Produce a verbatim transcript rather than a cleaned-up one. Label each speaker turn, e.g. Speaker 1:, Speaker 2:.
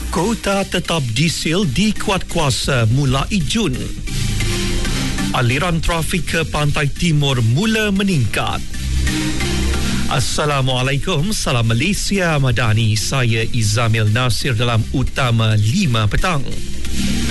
Speaker 1: Kota tetap diesel dikuat kuasa mulai Jun. Aliran trafik ke pantai timur mula meningkat. Assalamualaikum, salam Malaysia Madani. Saya Izamil Nasir dalam Utama lima Petang.